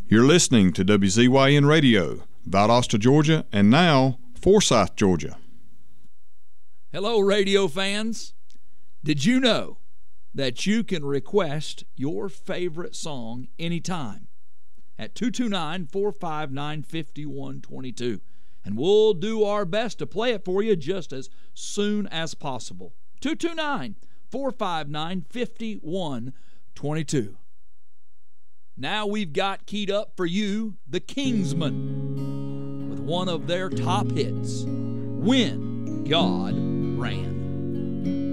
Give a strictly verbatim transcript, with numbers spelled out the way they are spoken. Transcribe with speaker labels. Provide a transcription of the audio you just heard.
Speaker 1: You're listening to W Z Y N Radio, Valdosta, Georgia, and now Forsyth, Georgia.
Speaker 2: Hello, radio fans. Did you know that you can request your favorite song anytime at two two nine, four five nine, five one two two? And we'll do our best to play it for you just as soon as possible. two two nine, four five nine, five one two two. Now we've got keyed up for you the Kingsmen with one of their top hits, When God Ran.